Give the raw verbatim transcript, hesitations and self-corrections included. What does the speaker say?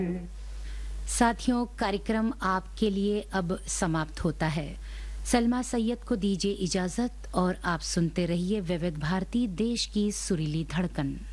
साथियों, कार्यक्रम आपके लिए अब समाप्त होता है। सलमा सैयद को दीजिए इजाजत और आप सुनते रहिए विविध भारती, देश की सुरीली धड़कन।